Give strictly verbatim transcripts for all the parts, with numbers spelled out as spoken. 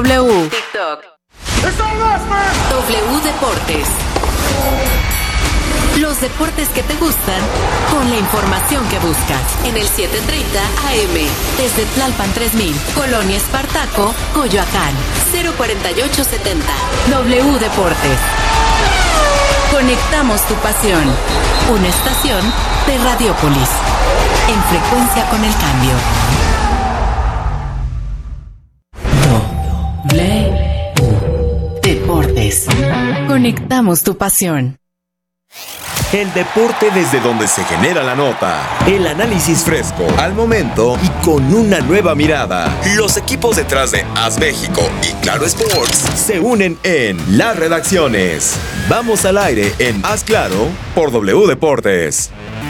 W, TikTok, W Deportes. Los deportes que te gustan con la información que buscas en el setecientos treinta A M desde Tlalpan tres mil, Colonia Espartaco, Coyoacán, cero cuarenta y ocho setenta. W Deportes. Conectamos tu pasión. Una estación de Radiópolis. En frecuencia con el cambio. W Deportes. Conectamos tu pasión. El deporte desde donde se genera la nota. El análisis fresco, al momento y con una nueva mirada. Los equipos detrás de A S México y Claro Sports se unen en las redacciones. Vamos al aire en Haz Claro por W Deportes.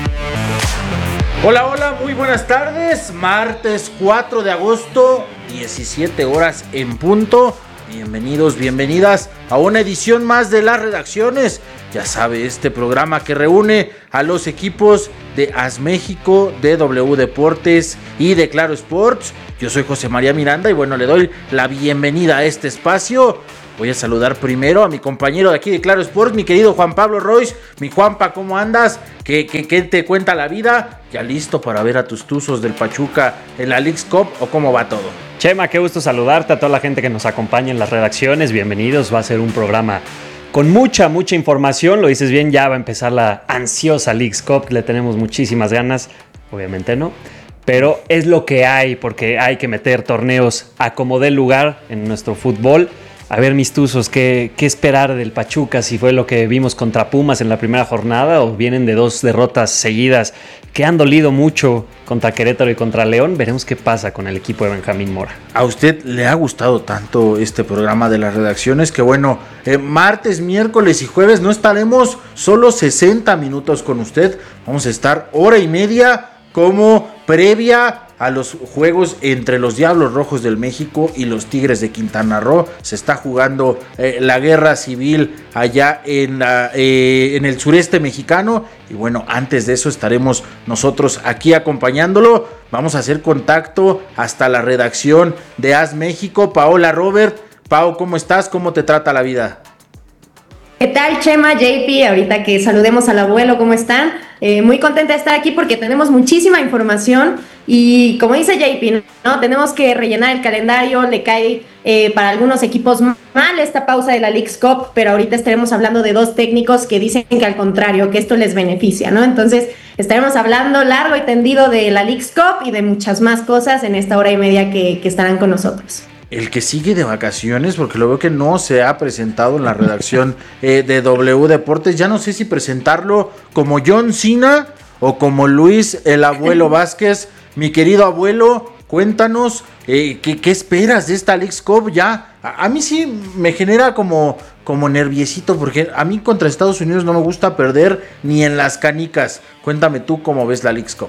Hola, hola, muy buenas tardes. Martes cuatro de agosto, diecisiete horas en punto. Bienvenidos, bienvenidas a una edición más de las redacciones. Ya sabe, este programa que reúne a los equipos de A S México, de W Deportes y de Claro Sports. Yo soy José María Miranda y bueno, le doy la bienvenida a este espacio. Voy a saludar primero a mi compañero de aquí de Claro Sports, mi querido Juan Pablo Royce. Mi Juanpa, ¿cómo andas? ¿Qué, qué, qué te cuenta la vida? ¿Ya listo para ver a tus Tuzos del Pachuca en la Leagues Cup o cómo va todo? Chema, qué gusto saludarte, a toda la gente que nos acompaña en las redacciones. Bienvenidos, va a ser un programa con mucha, mucha información. Lo dices bien, ya va a empezar la ansiosa Leagues Cup. Le tenemos muchísimas ganas, obviamente no, pero es lo que hay, porque hay que meter torneos a como dé lugar en nuestro fútbol. A ver, mis Tuzos, ¿qué, ¿qué esperar del Pachuca? Si fue lo que vimos contra Pumas en la primera jornada o vienen de dos derrotas seguidas que han dolido mucho contra Querétaro y contra León. Veremos qué pasa con el equipo de Benjamín Mora. ¿A usted le ha gustado tanto este programa de las redacciones? Que bueno, eh, martes, miércoles y jueves no estaremos solo sesenta minutos con usted. Vamos a estar hora y media como previa a los juegos entre los Diablos Rojos del México y los Tigres de Quintana Roo. Se está jugando eh, la guerra civil allá en, la, eh, en el sureste mexicano. Y bueno, antes de eso estaremos nosotros aquí acompañándolo. Vamos a hacer contacto hasta la redacción de A S México. Paola Robert. Pao, ¿cómo estás? ¿Cómo te trata la vida? ¿Qué tal, Chema, J P? Ahorita que saludemos al abuelo, ¿cómo están? Eh, muy contenta de estar aquí porque tenemos muchísima información y como dice J P, ¿no? Tenemos que rellenar el calendario, le cae eh, para algunos equipos mal esta pausa de la Leagues Cup, pero ahorita estaremos hablando de dos técnicos que dicen que al contrario, que esto les beneficia, ¿no? Entonces estaremos hablando largo y tendido de la Leagues Cup y de muchas más cosas en esta hora y media que, que estarán con nosotros. El que sigue de vacaciones, porque lo veo que no se ha presentado en la redacción eh, de W Deportes. Ya no sé si presentarlo como John Cena o como Luis el Abuelo Vázquez. Mi querido abuelo, cuéntanos eh, ¿qué, qué esperas de esta Leagues Cup ya. A, a mí sí me genera como, como nerviosito, porque a mí contra Estados Unidos no me gusta perder ni en las canicas. Cuéntame tú cómo ves la Leagues Cup.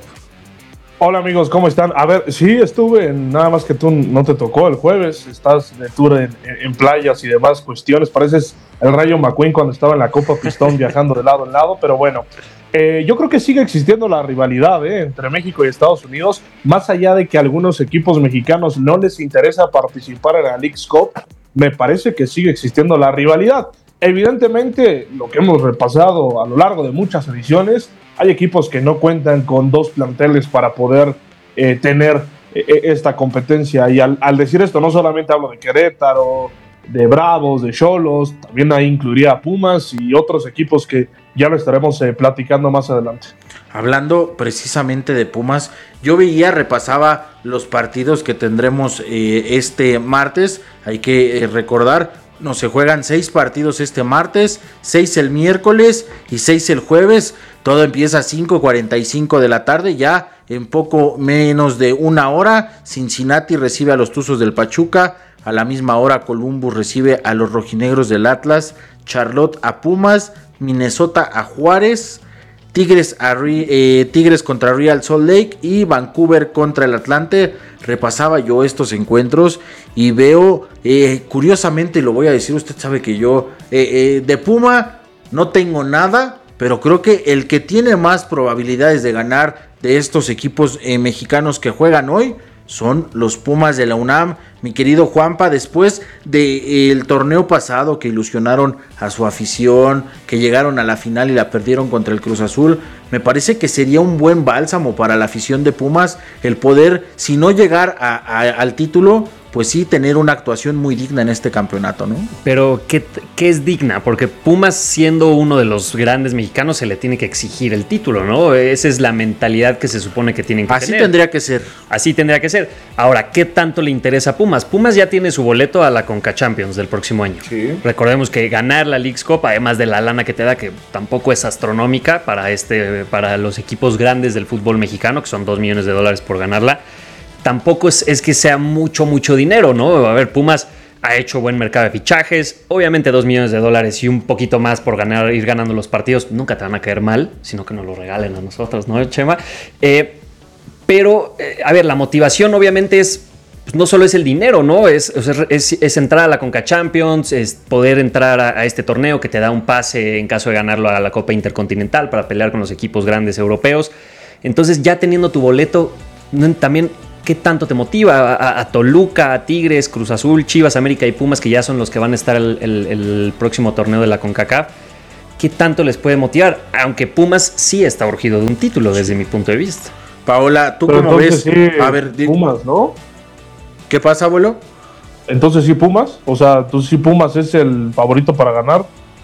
Hola amigos, ¿cómo están? A ver, sí estuve, en, nada más que tú no te tocó el jueves, estás de tour en, en playas y demás cuestiones, pareces el Rayo McQueen cuando estaba en la Copa Pistón viajando de lado en lado, pero bueno, eh, yo creo que sigue existiendo la rivalidad eh, entre México y Estados Unidos, más allá de que a algunos equipos mexicanos no les interesa participar en la Leagues Cup, me parece que sigue existiendo la rivalidad. Evidentemente, lo que hemos repasado a lo largo de muchas ediciones, hay equipos que no cuentan con dos planteles para poder eh, tener eh, esta competencia. Y al, al decir esto, no solamente hablo de Querétaro, de Bravos, de Xolos, también ahí incluiría a Pumas y otros equipos que ya lo estaremos eh, platicando más adelante. Hablando precisamente de Pumas, yo veía, repasaba los partidos que tendremos eh, este martes. Hay que eh, recordar, no se juegan seis partidos este martes, seis el miércoles y seis el jueves. Todo empieza a cinco cuarenta y cinco de la tarde, ya en poco menos de una hora. Cincinnati recibe a los Tuzos del Pachuca. A la misma hora Columbus recibe a los Rojinegros del Atlas. Charlotte a Pumas. Minnesota a Juárez. Tigres, a, eh, Tigres contra Real Salt Lake y Vancouver contra el Atlante. Repasaba yo estos encuentros y veo, eh, curiosamente, lo voy a decir, usted sabe que yo eh, eh, de Puma no tengo nada, pero creo que el que tiene más probabilidades de ganar de estos equipos eh, mexicanos que juegan hoy son los Pumas de la UNAM. Mi querido Juanpa, después del torneo pasado que ilusionaron a su afición, que llegaron a la final y la perdieron contra el Cruz Azul, me parece que sería un buen bálsamo para la afición de Pumas el poder, si no llegar a, a, al título, pues sí, tener una actuación muy digna en este campeonato, ¿no? Pero, ¿qué, qué es digna? Porque Pumas, siendo uno de los grandes mexicanos, se le tiene que exigir el título, ¿no? Esa es la mentalidad que se supone que tienen que Así tener. Así tendría que ser. Así tendría que ser. Ahora, ¿qué tanto le interesa a Pumas? Pumas ya tiene su boleto a la Conca Champions del próximo año. Sí. Recordemos que ganar la Leagues Cup, además de la lana que te da, que tampoco es astronómica para, este, para los equipos grandes del fútbol mexicano, que son dos millones de dólares por ganarla, tampoco es, es que sea mucho, mucho dinero, ¿no? A ver, Pumas ha hecho buen mercado de fichajes, obviamente dos millones de dólares y un poquito más por ganar, ir ganando los partidos, nunca te van a caer mal, sino que nos lo regalen a nosotros, ¿no, Chema? Eh, pero, eh, a ver, la motivación obviamente es, pues no solo es el dinero, ¿no? Es, es, es entrar a la Conca Champions, es poder entrar a, a este torneo que te da un pase en caso de ganarlo a la Copa Intercontinental para pelear con los equipos grandes europeos. Entonces, ya teniendo tu boleto, también... ¿qué tanto te motiva? A, a Toluca, a Tigres, Cruz Azul, Chivas, América y Pumas, que ya son los que van a estar el, el, el próximo torneo de la CONCACAF. ¿Qué tanto les puede motivar? Aunque Pumas sí está urgido de un título desde mi punto de vista. Paola, ¿tú Pero cómo ves? Sí, a ver, Pumas, ¿no? ¿Qué pasa, abuelo? Entonces sí Pumas, o sea, tú sí Pumas es el favorito para ganar.